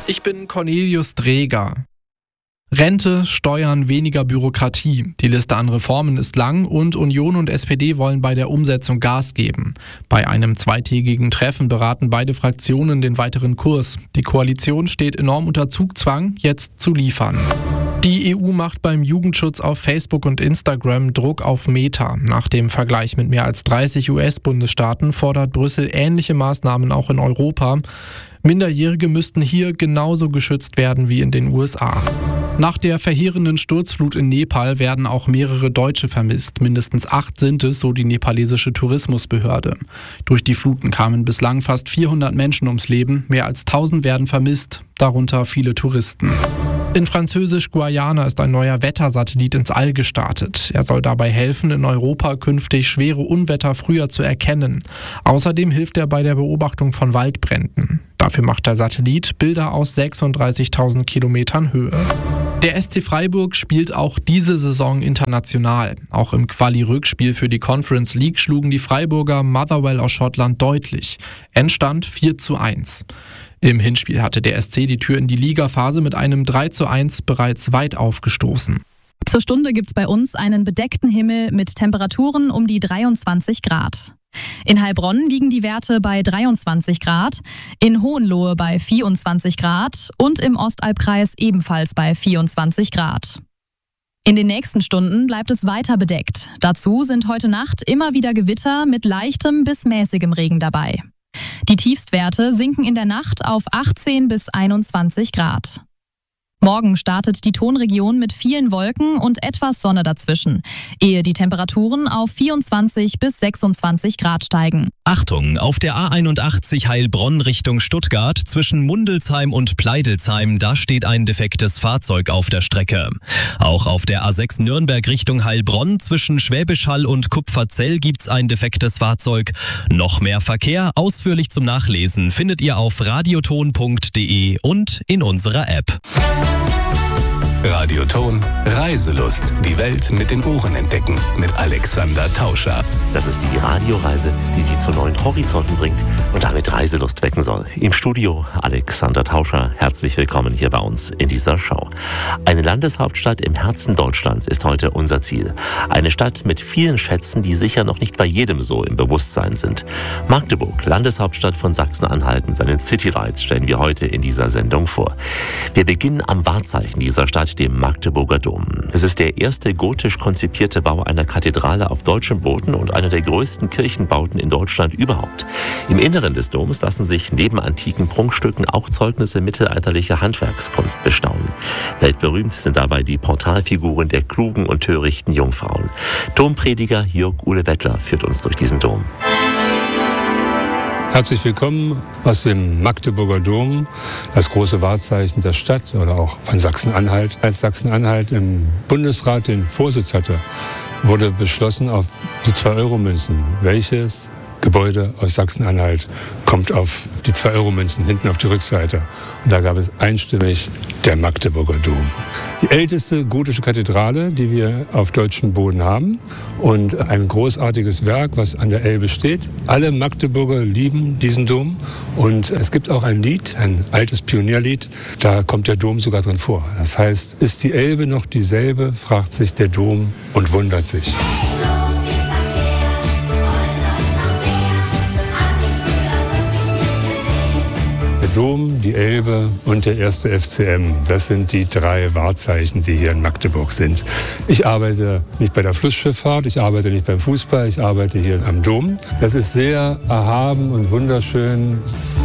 Ich bin Cornelius Dreger. Rente, Steuern, weniger Bürokratie. Die Liste an Reformen ist lang und Union und SPD wollen bei der Umsetzung Gas geben. Bei einem zweitägigen Treffen beraten beide Fraktionen den weiteren Kurs. Die Koalition steht enorm unter Zugzwang, jetzt zu liefern. Die EU macht beim Jugendschutz auf Facebook und Instagram Druck auf Meta. Nach dem Vergleich mit mehr als 30 US-Bundesstaaten fordert Brüssel ähnliche Maßnahmen auch in Europa. Minderjährige müssten hier genauso geschützt werden wie in den USA. Nach der verheerenden Sturzflut in Nepal werden auch mehrere Deutsche vermisst. Mindestens 8 sind es, so die nepalesische Tourismusbehörde. Durch die Fluten kamen bislang fast 400 Menschen ums Leben. Mehr als 1000 werden vermisst, darunter viele Touristen. In Französisch-Guayana ist ein neuer Wettersatellit ins All gestartet. Er soll dabei helfen, in Europa künftig schwere Unwetter früher zu erkennen. Außerdem hilft er bei der Beobachtung von Waldbränden. Dafür macht der Satellit Bilder aus 36.000 Kilometern Höhe. Der SC Freiburg spielt auch diese Saison international. Auch im Quali-Rückspiel für die Conference League schlugen die Freiburger Motherwell aus Schottland deutlich. Endstand 4:1. Im Hinspiel hatte der SC die Tür in die Ligaphase mit einem 3:1 bereits weit aufgestoßen. Zur Stunde gibt's bei uns einen bedeckten Himmel mit Temperaturen um die 23 Grad. In Heilbronn liegen die Werte bei 23 Grad, in Hohenlohe bei 24 Grad und im Ostalbkreis ebenfalls bei 24 Grad. In den nächsten Stunden bleibt es weiter bedeckt. Dazu sind heute Nacht immer wieder Gewitter mit leichtem bis mäßigem Regen dabei. Die Tiefstwerte sinken in der Nacht auf 18 bis 21 Grad. Morgen startet die Tonregion mit vielen Wolken und etwas Sonne dazwischen, ehe die Temperaturen auf 24 bis 26 Grad steigen. Achtung, auf der A81 Heilbronn Richtung Stuttgart zwischen Mundelsheim und Pleidelsheim, da steht ein defektes Fahrzeug auf der Strecke. Auch auf der A6 Nürnberg Richtung Heilbronn zwischen Schwäbisch Hall und Kupferzell gibt's ein defektes Fahrzeug. Noch mehr Verkehr, ausführlich zum Nachlesen, findet ihr auf radioton.de und in unserer App. Radioton Reiselust. Die Welt mit den Ohren entdecken. Mit Alexander Tauscher. Das ist die Radioreise, die Sie zu neuen Horizonten bringt und damit Reiselust wecken soll. Im Studio Alexander Tauscher. Herzlich willkommen hier bei uns in dieser Show. Eine Landeshauptstadt im Herzen Deutschlands ist heute unser Ziel. Eine Stadt mit vielen Schätzen, die sicher noch nicht bei jedem so im Bewusstsein sind. Magdeburg, Landeshauptstadt von Sachsen-Anhalt mit seinen City Lights, stellen wir heute in dieser Sendung vor. Wir beginnen am Wahrzeichen dieser Stadt, dem Magdeburger Dom. Es ist der erste gotisch konzipierte Bau einer Kathedrale auf deutschem Boden und einer der größten Kirchenbauten in Deutschland überhaupt. Im Inneren des Doms lassen sich neben antiken Prunkstücken auch Zeugnisse mittelalterlicher Handwerkskunst bestaunen. Weltberühmt sind dabei die Portalfiguren der klugen und törichten Jungfrauen. Domprediger Jörg Uhle Wettler führt uns durch diesen Dom. Herzlich willkommen aus dem Magdeburger Dom, das große Wahrzeichen der Stadt oder auch von Sachsen-Anhalt. Als Sachsen-Anhalt im Bundesrat den Vorsitz hatte, wurde beschlossen auf die 2-Euro-Münzen, welches Gebäude aus Sachsen-Anhalt kommt auf die 2-Euro-Münzen, hinten auf die Rückseite. Und da gab es einstimmig der Magdeburger Dom. Die älteste gotische Kathedrale, die wir auf deutschem Boden haben und ein großartiges Werk, was an der Elbe steht. Alle Magdeburger lieben diesen Dom und es gibt auch ein Lied, ein altes Pionierlied, da kommt der Dom sogar drin vor. Das heißt, ist die Elbe noch dieselbe, fragt sich der Dom und wundert sich. Dom, die Elbe und der erste FCM. Das sind die 3 Wahrzeichen, die hier in Magdeburg sind. Ich arbeite nicht bei der Flussschifffahrt, ich arbeite nicht beim Fußball, ich arbeite hier am Dom. Das ist sehr erhaben und wunderschön.